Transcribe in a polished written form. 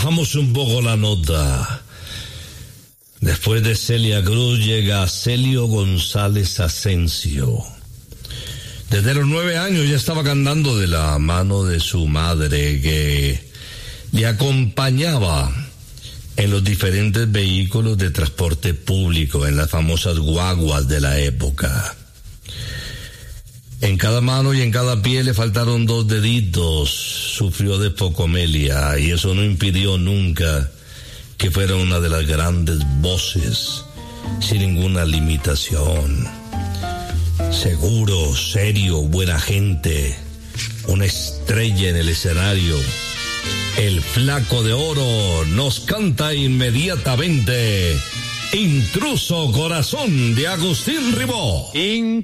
bajamos un poco la nota. Después de Celia Cruz llega Celio González Asensio. Desde los 9 años ya estaba cantando de la mano de su madre, que le acompañaba en los diferentes vehículos de transporte público, en las famosas guaguas de la época. En cada mano y en cada pie le faltaron 2 deditos, sufrió de focomelia, y eso no impidió nunca que fuera una de las grandes voces, sin ninguna limitación. Seguro, serio, buena gente, una estrella en el escenario. El Flaco de Oro nos canta inmediatamente Intruso Corazón de Agustín Ribó.